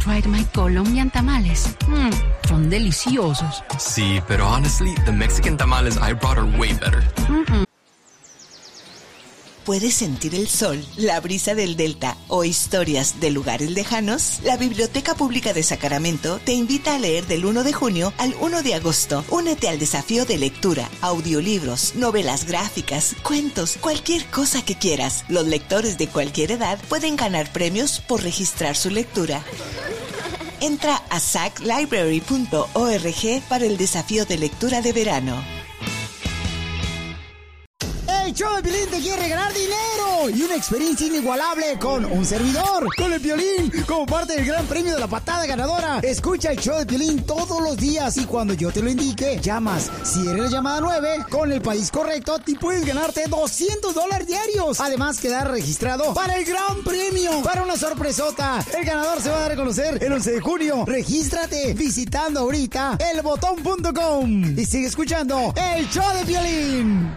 tried my Colombian tamales? Son deliciosos. Sí, pero honestly, the Mexican tamales I brought are way better. ¿Puedes sentir el sol, la brisa del Delta o historias de lugares lejanos? La Biblioteca Pública de Sacramento te invita a leer del 1 de junio al 1 de agosto. Únete al desafío de lectura, audiolibros, novelas gráficas, cuentos, cualquier cosa que quieras. Los lectores de cualquier edad pueden ganar premios por registrar su lectura. Entra a saclibrary.org para el desafío de lectura de verano. El show de Piolín te quiere regalar dinero y una experiencia inigualable con un servidor, con el Piolín, como parte del gran premio de la patada ganadora. Escucha el show de Piolín todos los días y cuando yo te lo indique, llamas. Si eres la llamada 9, con el país correcto, te puedes ganarte $200 diarios. Además, quedar registrado para el gran premio, para una sorpresota. El ganador se va a dar a conocer el 11 de junio. Regístrate visitando ahorita elbotón.com y sigue escuchando el show de Piolín.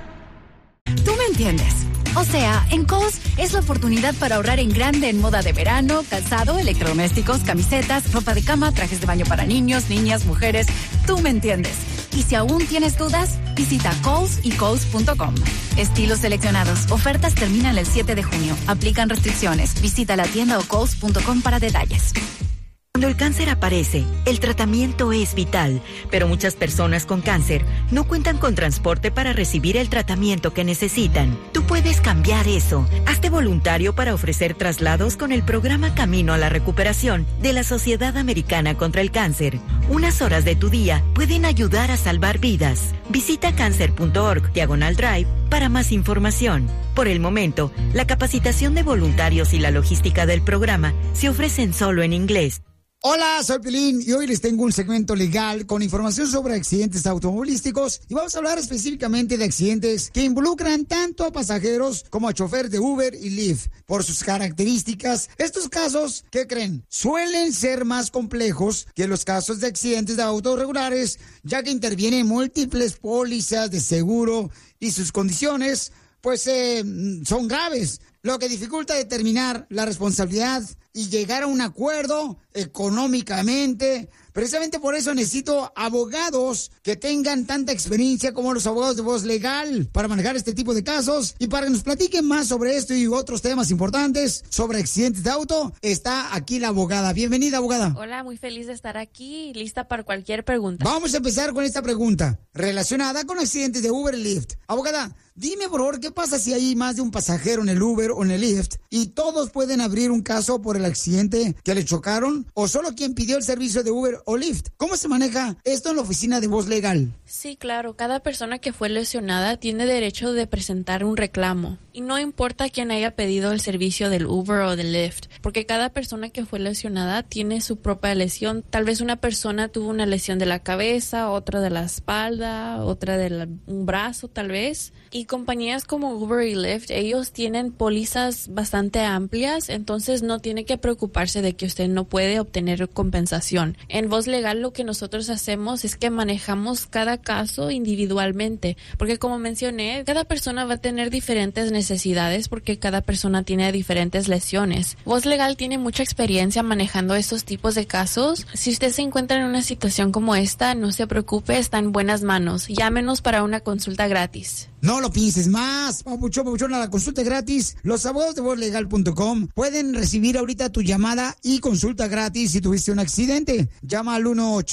Tú me entiendes. O sea, en Kohl's es la oportunidad para ahorrar en grande en moda de verano, calzado, electrodomésticos, camisetas, ropa de cama, trajes de baño para niños, niñas, mujeres. Tú me entiendes. Y si aún tienes dudas, visita Kohl's y Kohl's.com. Estilos seleccionados. Ofertas terminan el 7 de junio. Aplican restricciones. Visita la tienda o Kohl's.com para detalles. Cuando el cáncer aparece, el tratamiento es vital, pero muchas personas con cáncer no cuentan con transporte para recibir el tratamiento que necesitan. Tú puedes cambiar eso. Hazte voluntario para ofrecer traslados con el programa Camino a la Recuperación de la Sociedad Americana contra el Cáncer. Unas horas de tu día pueden ayudar a salvar vidas. Visita cancer.org/drive para más información. Por el momento, la capacitación de voluntarios y la logística del programa se ofrecen solo en inglés. Hola, soy Piolín y hoy les tengo un segmento legal con información sobre accidentes automovilísticos y vamos a hablar específicamente de accidentes que involucran tanto a pasajeros como a choferes de Uber y Lyft. Por sus características, estos casos, ¿qué creen? Suelen ser más complejos que los casos de accidentes de autos regulares, ya que intervienen múltiples pólizas de seguro y sus condiciones, pues, son graves, lo que dificulta determinar la responsabilidad y llegar a un acuerdo económicamente. Precisamente por eso necesito abogados que tengan tanta experiencia como los abogados de Voz Legal para manejar este tipo de casos. Y para que nos platiquen más sobre esto y otros temas importantes sobre accidentes de auto, está aquí la abogada. Bienvenida, abogada. Hola, muy feliz de estar aquí, lista para cualquier pregunta. Vamos a empezar con esta pregunta relacionada con accidentes de Uber y Lyft. Abogada, dime por favor, ¿qué pasa si hay más de un pasajero en el Uber o en el Lyft y todos pueden abrir un caso por el accidente que le chocaron o solo quien pidió el servicio de Uber o Lyft? ¿Cómo se maneja esto en la oficina de Voz Legal? Sí, claro, cada persona que fue lesionada tiene derecho de presentar un reclamo y no importa quién haya pedido el servicio del Uber o del Lyft, porque cada persona que fue lesionada tiene su propia lesión. Tal vez una persona tuvo una lesión de la cabeza, otra de la espalda, otra de un brazo tal vez. Y compañías como Uber y Lyft, ellos tienen pólizas bastante amplias, entonces no tiene que preocuparse de que usted no puede obtener compensación. En Voz Legal lo que nosotros hacemos es que manejamos cada caso individualmente, porque como mencioné, cada persona va a tener diferentes necesidades porque cada persona tiene diferentes lesiones. Voz Legal tiene mucha experiencia manejando estos tipos de casos. Si usted se encuentra en una situación como esta, no se preocupe, está en buenas manos. Llámenos para una consulta gratis. No lo pienses más, papuchón, a la consulta gratis. Los abogados de vozlegal.com pueden recibir ahorita tu llamada y consulta gratis si tuviste un accidente. Llama al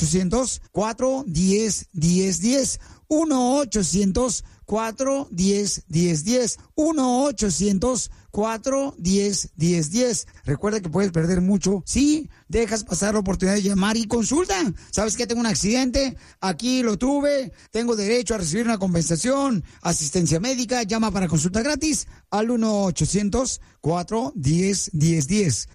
1-800-410-1010. 1-800-410-1010. 1-800-410-1010. Recuerda que puedes perder mucho si dejas pasar la oportunidad de llamar y consulta. ¿Sabes qué? Tengo un accidente, aquí lo tuve, tengo derecho a recibir una compensación, asistencia médica. Llama para consulta gratis al 1-800-410-1010.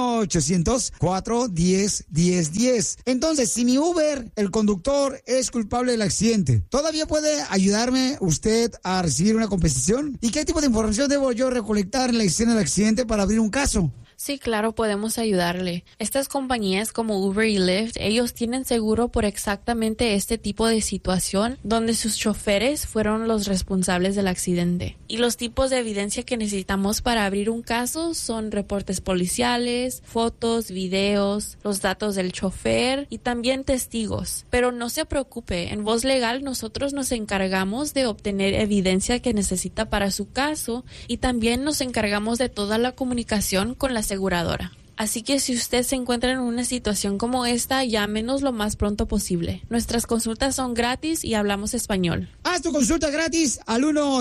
1-800-410-1010. Entonces, si mi Uber, el conductor, es culpable del accidente, ¿todavía puede ayudarme usted a recibir una compensación? ¿Y qué tipo de información debo yo recolectar en la escena del accidente para abrir un caso? Sí, claro, podemos ayudarle. Estas compañías como Uber y Lyft, ellos tienen seguro por exactamente este tipo de situación donde sus choferes fueron los responsables del accidente. Y los tipos de evidencia que necesitamos para abrir un caso son reportes policiales, fotos, videos, los datos del chofer y también testigos. Pero no se preocupe, en Voz Legal nosotros nos encargamos de obtener evidencia que necesita para su caso y también nos encargamos de toda la comunicación con la aseguradora. Así que si usted se encuentra en una situación como esta, llámenos lo más pronto posible. Nuestras consultas son gratis y hablamos español. Haz tu consulta gratis al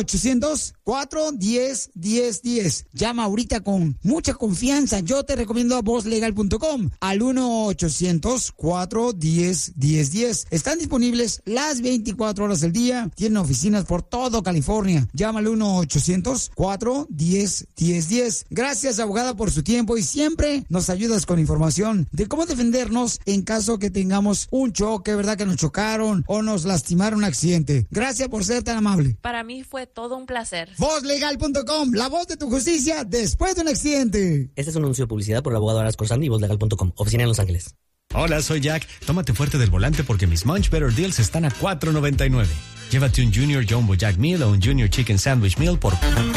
1-800-410-1010. Llama ahorita con mucha confianza. Yo te recomiendo a vozlegal.com al 1-800-410-1010. Están disponibles las 24 horas del día. Tienen oficinas por todo California. Llama al 1-800-410-1010. Gracias, abogada, por su tiempo y siempre nos ayudas con información de cómo defendernos en caso que tengamos un choque, ¿verdad? Que nos chocaron o nos lastimaron un accidente. Gracias por ser tan amable. Para mí fue todo un placer. Vozlegal.com, la voz de tu justicia después de un accidente. Este es un anuncio de publicidad por el abogado Aras Corsani y Vozlegal.com, oficina en Los Ángeles. Hola, soy Jack. Tómate fuerte del volante porque mis Munch Better Deals están a $4.99. Llévate un Junior Jumbo Jack Meal o un Junior Chicken Sandwich Meal por